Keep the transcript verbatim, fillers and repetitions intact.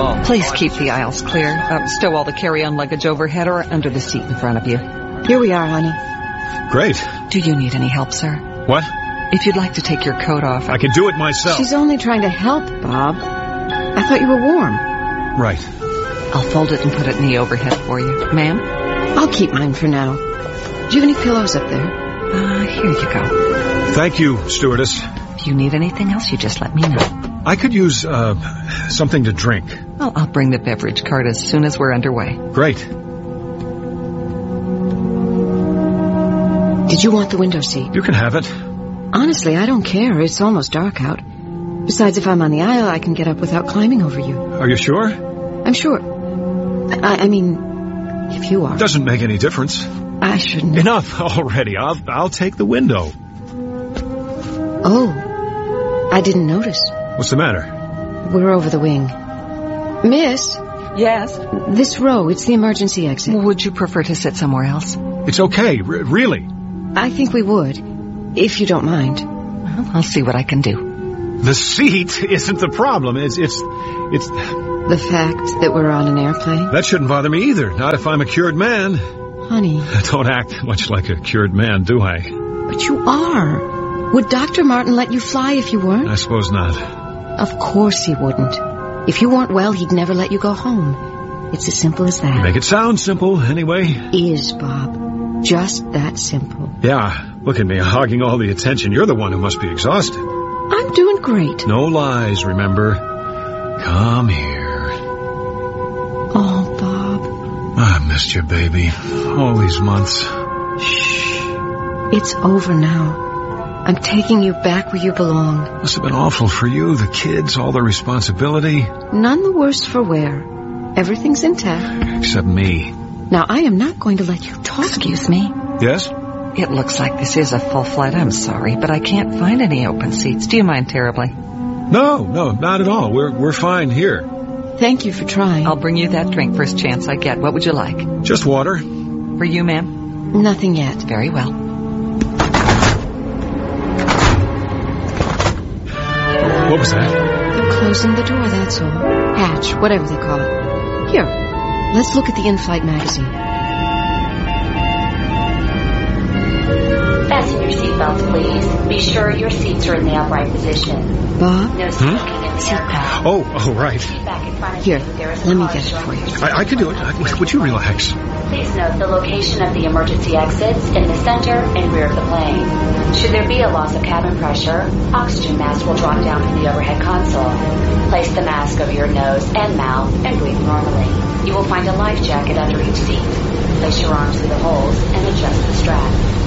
all. Please keep the aisles clear. Uh, stow all the carry-on luggage overhead or under the seat in front of you. Here we are, honey. Great. Do you need any help, sir? What? If you'd like to take your coat off. I can do it myself. She's only trying to help, Bob. I thought you were warm. Right. I'll fold it and put it in the overhead for you. Ma'am? I'll keep mine for now. Do you have any pillows up there? Uh, here you go. Thank you, stewardess. If you need anything else, you just let me know. I could use, uh, something to drink. Well, I'll bring the beverage cart as soon as we're underway. Great. Did you want the window seat? You can have it. Honestly, I don't care. It's almost dark out. Besides, if I'm on the aisle, I can get up without climbing over you. Are you sure? I'm sure. I, I mean, if you are. Doesn't make any difference. I shouldn't. Enough already. I'll, I'll take the window. Oh, I didn't notice. What's the matter? We're over the wing. Miss? Yes? This row, it's the emergency exit. Would you prefer to sit somewhere else? It's okay, r- really. I think we would, if you don't mind. Well, I'll see what I can do. The seat isn't the problem. It's, it's, it's... The fact that we're on an airplane? That shouldn't bother me either. Not if I'm a cured man. Honey. I don't act much like a cured man, do I? But you are. Would Doctor Martin let you fly if you weren't? I suppose not. Of course he wouldn't. If you weren't well, he'd never let you go home. It's as simple as that. You make it sound simple, anyway. Is, Bob. Just that simple. Yeah, look at me, hogging all the attention. You're the one who must be exhausted. I'm doing great. No lies, remember. Come here. Oh, Bob. I missed you, baby. All these months. Shh. It's over now. I'm taking you back where you belong. Must have been awful for you, the kids, all the responsibility. None the worse for wear. Everything's intact. Except me. Now, I am not going to let you talk. Excuse me? Yes? It looks like this is a full flight. I'm sorry, but I can't find any open seats. Do you mind terribly? No, no, not at all. We're we're fine here. Thank you for trying. I'll bring you that drink first chance I get. What would you like? Just water. For you, ma'am? Nothing yet. Very well. What was that? They're closing the door, that's all. Hatch, whatever they call it. Here, let's look at the in-flight magazine. Fasten your seatbelts, please. Be sure your seats are in the upright position. Bob? No smoking hmm? in the aircraft. Oh, oh, right. Back in front of Here, you, there is let me car get it for you. I, I can do it. I, would you relax? Please note the location of the emergency exits in the center and rear of the plane. Should there be a loss of cabin pressure, oxygen mask will drop down from the overhead console. Place the mask over your nose and mouth and breathe normally. You will find a life jacket under each seat. Place your arms through the holes and adjust the strap.